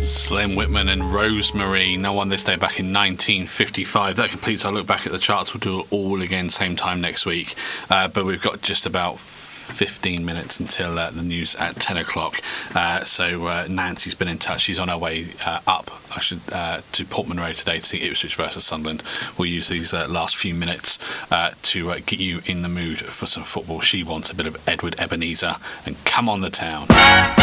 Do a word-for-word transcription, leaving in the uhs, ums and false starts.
Slim Whitman and Rosemary, No One This Day back in nineteen fifty-five. That completes our look back at the charts. We'll do it all again same time next week. Uh, but we've got just about fifteen minutes until uh, the news at ten o'clock. Uh, so uh, Nancy's been in touch. She's on her way uh, up I should uh, to Portman Road today to see Ipswich versus Sunderland. We'll use these uh, last few minutes uh, to uh, get you in the mood for some football. She wants a bit of Edward Ebenezer and Come on the Town.